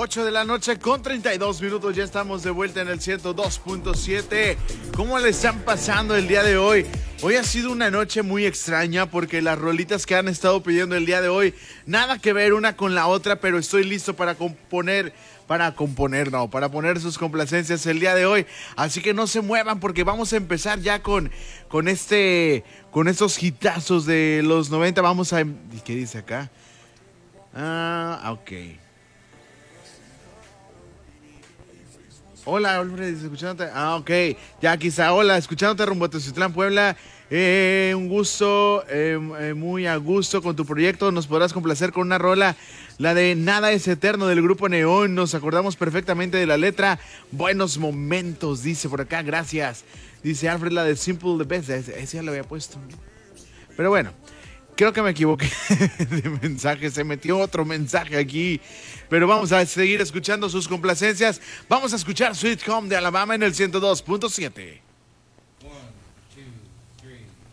8 de la noche con 32 minutos. Ya estamos de vuelta en el 102.7. ¿Cómo le están pasando el día de hoy? Hoy ha sido una noche muy extraña porque las rolitas que han estado pidiendo el día de hoy, nada que ver una con la otra, pero estoy listo para poner sus complacencias el día de hoy. Así que no se muevan porque vamos a empezar ya con estos hitazos de los 90. ¿Qué dice acá? Ok. Hola, Alfred, escuchándote. Ok, ya quizá. Hola, escuchándote rumbo a Teciutlán, Puebla. Un gusto, muy a gusto con tu proyecto. Nos podrás complacer con una rola, la de Nada es Eterno del Grupo Neón. Nos acordamos perfectamente de la letra. Buenos momentos, dice por acá, gracias. Dice Alfred, la de Simple the Best. Ese ya lo había puesto. Pero bueno, creo que me equivoqué de mensaje. Se metió otro mensaje aquí. Pero vamos a seguir escuchando sus complacencias. Vamos a escuchar Sweet Home de Alabama en el 102.7.